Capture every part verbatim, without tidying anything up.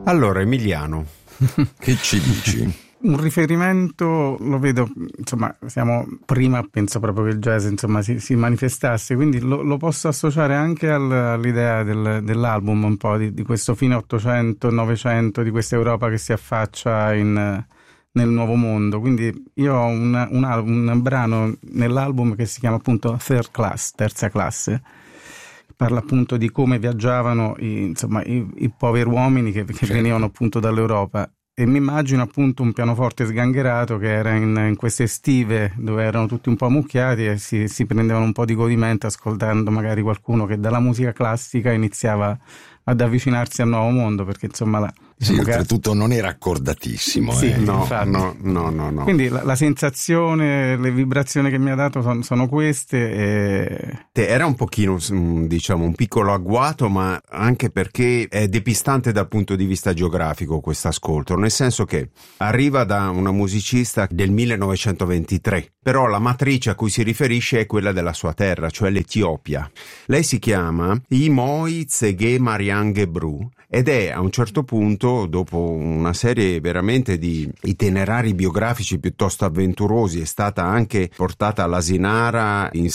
Allora, Emiliano, che ci dici? Un riferimento lo vedo, insomma, siamo prima, penso proprio che il jazz, insomma, si, si manifestasse, quindi lo, lo posso associare anche al, all'idea del, dell'album, un po' di, di questo fine Ottocento, Novecento, di questa Europa che si affaccia in, nel nuovo mondo. Quindi io ho un, un, un brano nell'album che si chiama appunto Third Class, terza classe. Parla appunto di come viaggiavano i, insomma, i, i poveri uomini che, che certo. venivano appunto dall'Europa. E mi immagino appunto un pianoforte sgangherato che era in, in queste estive dove erano tutti un po' ammucchiati e si, si prendevano un po' di godimento ascoltando magari qualcuno che dalla musica classica iniziava ad avvicinarsi al nuovo mondo, perché insomma la, sì, oltretutto che... non era accordatissimo. Sì, eh. no, infatti. no, no, no, no. Quindi la, la sensazione, le vibrazioni che mi ha dato son, sono queste. E... Era un pochino, diciamo, un piccolo agguato, ma anche perché è depistante dal punto di vista geografico questo ascolto, nel senso che arriva da una musicista del millenovecentoventitré, però la matrice a cui si riferisce è quella della sua terra, cioè l'Etiopia. Lei si chiama Imoi Tsege Marianne Gebru ed è a un certo punto, dopo una serie veramente di itinerari biografici piuttosto avventurosi, è stata anche portata all'Asinara in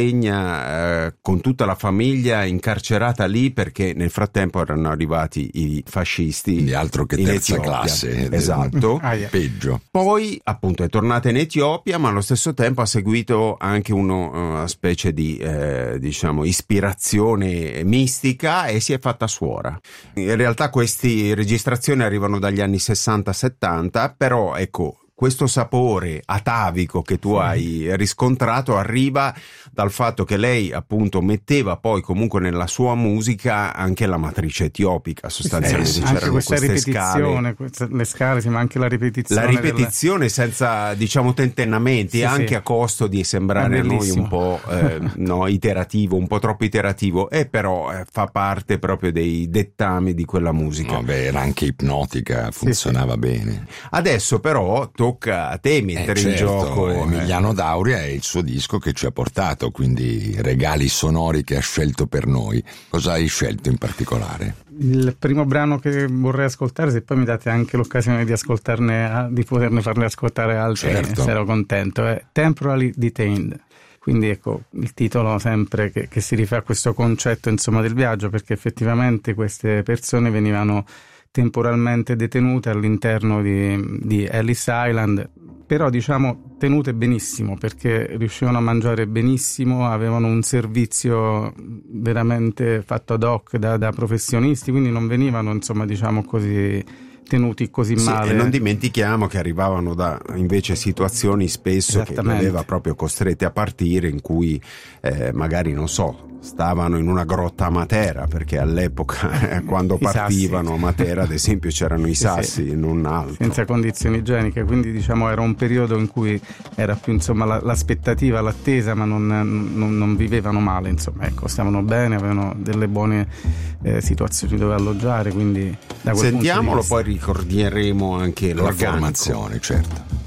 Sardegna eh, con tutta la famiglia, incarcerata lì perché nel frattempo erano arrivati i fascisti. Quindi altro che terza classe. Esatto. Ah, yeah. Peggio. Poi appunto è tornata in Etiopia, ma allo stesso tempo ha seguito anche uno, una specie di eh, diciamo ispirazione mistica e si è fatta suora. In realtà queste registrazioni arrivano dagli anni sessanta settanta, però ecco, questo sapore atavico che tu hai riscontrato arriva dal fatto che lei appunto metteva poi comunque nella sua musica anche la matrice etiopica, sostanzialmente sì, c'erano anche questa queste ripetizione, scale, le scale, sì, ma anche la ripetizione. la ripetizione del... senza diciamo tentennamenti, sì, anche sì. a costo di sembrare a noi un po' eh, no, iterativo, un po' troppo iterativo, e però eh, fa parte proprio dei dettami di quella musica. Vabbè, era anche ipnotica, funzionava sì, sì. bene. Adesso però tocca a te mettere eh, certo, in gioco Emiliano eh. Dauria è il suo disco che ci ha portato, quindi regali sonori che ha scelto per noi. Cosa hai scelto in particolare? Il primo brano che vorrei ascoltare, se poi mi date anche l'occasione di ascoltarne, di poterne farne ascoltare altri, certo. sarò contento, è Temporally Detained. Quindi ecco il titolo sempre che, che si rifà a questo concetto insomma del viaggio, perché effettivamente queste persone venivano temporalmente detenute all'interno di, di Ellis Island, però diciamo tenute benissimo perché riuscivano a mangiare benissimo, avevano un servizio veramente fatto ad hoc da, da professionisti, quindi non venivano insomma diciamo così tenuti così sì, male. E non dimentichiamo che arrivavano da invece situazioni spesso che li aveva proprio costretti a partire, in cui eh, magari non so stavano in una grotta a Matera, perché all'epoca quando partivano a Matera ad esempio c'erano i sassi, sì, non altro, senza condizioni igieniche, quindi diciamo era un periodo in cui era più insomma la, l'aspettativa, l'attesa, ma non, non, non vivevano male, insomma ecco, stavano bene, avevano delle buone eh, situazioni dove alloggiare, quindi da quel sentiamolo, punto di vista. Poi ricorderemo anche la l'organico. formazione, certo.